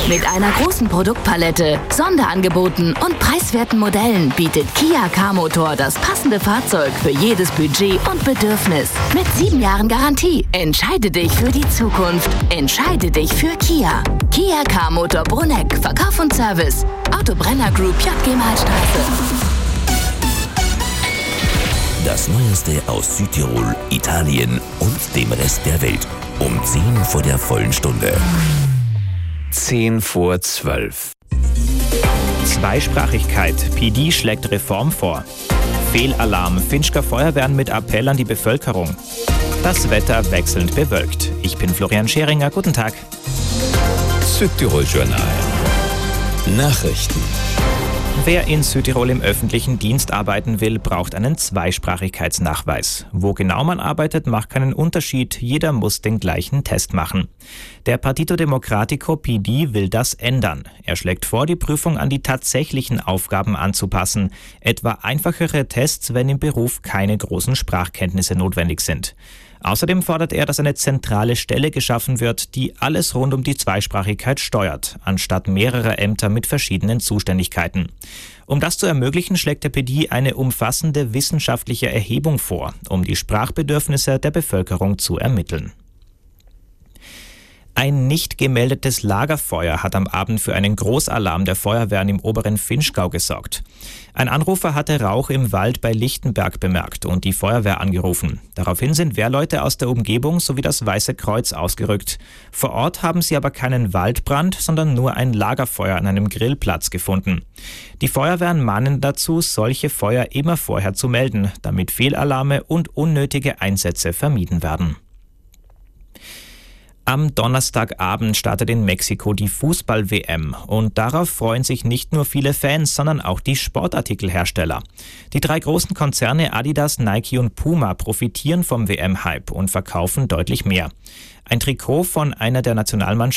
Mit einer großen Produktpalette, Sonderangeboten und preiswerten Modellen bietet Kia K-Motor das passende Fahrzeug für jedes Budget und Bedürfnis. Mit 7 Jahren Garantie. Entscheide dich für die Zukunft. Entscheide dich für Kia. Kia K-Motor Bruneck. Verkauf und Service. Autobrenner Group, JG Malstraße. Das Neueste aus Südtirol, Italien und dem Rest der Welt. Um 10 vor der vollen Stunde. 10 vor 12. Zweisprachigkeit. PD schlägt Reform vor. Fehlalarm. Finchker Feuerwehren mit Appell an die Bevölkerung. Das Wetter wechselnd bewölkt. Ich bin Florian Scheringer. Guten Tag. Südtirol Journal. Nachrichten. Wer in Südtirol im öffentlichen Dienst arbeiten will, braucht einen Zweisprachigkeitsnachweis. Wo genau man arbeitet, macht keinen Unterschied. Jeder muss den gleichen Test machen. Der Partito Democratico PD will das ändern. Er schlägt vor, die Prüfung an die tatsächlichen Aufgaben anzupassen. Etwa einfachere Tests, wenn im Beruf keine großen Sprachkenntnisse notwendig sind. Außerdem fordert er, dass eine zentrale Stelle geschaffen wird, die alles rund um die Zweisprachigkeit steuert, anstatt mehrerer Ämter mit verschiedenen Zuständigkeiten. Um das zu ermöglichen, schlägt der PD eine umfassende wissenschaftliche Erhebung vor, um die Sprachbedürfnisse der Bevölkerung zu ermitteln. Ein nicht gemeldetes Lagerfeuer hat am Abend für einen Großalarm der Feuerwehren im oberen Finchgau gesorgt. Ein Anrufer hatte Rauch im Wald bei Lichtenberg bemerkt und die Feuerwehr angerufen. Daraufhin sind Wehrleute aus der Umgebung sowie das Weiße Kreuz ausgerückt. Vor Ort haben sie aber keinen Waldbrand, sondern nur ein Lagerfeuer an einem Grillplatz gefunden. Die Feuerwehren mahnen dazu, solche Feuer immer vorher zu melden, damit Fehlalarme und unnötige Einsätze vermieden werden. Am Donnerstagabend startet in Mexiko die Fußball-WM und darauf freuen sich nicht nur viele Fans, sondern auch die Sportartikelhersteller. Die 3 großen Konzerne Adidas, Nike und Puma profitieren vom WM-Hype und verkaufen deutlich mehr. Ein Trikot von einer der Nationalmannschaften